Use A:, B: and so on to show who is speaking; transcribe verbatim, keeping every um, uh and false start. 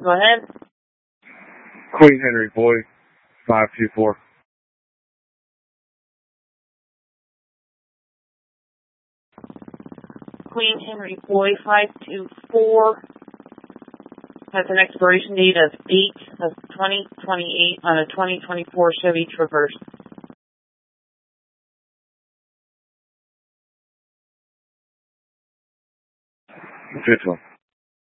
A: Go ahead.
B: Queen Henry Boy, five two four.
A: Queen Henry Boy, five two four. Has an expiration date of eight of twenty twenty-eight on a twenty twenty-four Chevy Traverse.
B: Fifth one.